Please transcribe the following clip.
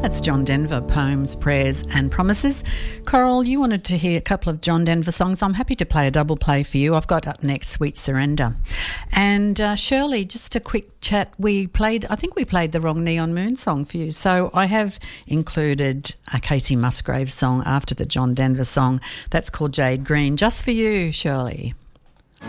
That's John Denver, Poems, Prayers and Promises. Coral, you wanted to hear a couple of John Denver songs. I'm happy to play a double play for you. I've got up next Sweet Surrender. And Shirley, just a quick chat. I think we played the wrong Neon Moon song for you. So I have included a Casey Musgrave song after the John Denver song. That's called Jade Green, just for you, Shirley.